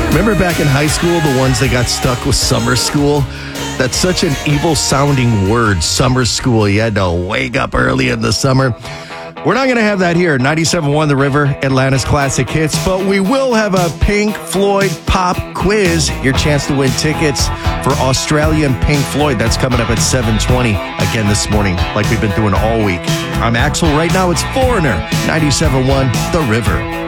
Remember back in high school, the ones that got stuck with summer school? That's such an evil-sounding word, summer school. You had to wake up early in the summer. We're not going to have that here. 97.1 The River, Atlanta's classic hits, but we will have a Pink Floyd pop quiz. Your chance to win tickets for Australian Pink Floyd. That's coming up at 7:20 again this morning, like we've been doing all week. I'm Axel. Right now, it's Foreigner, 97.1 The River.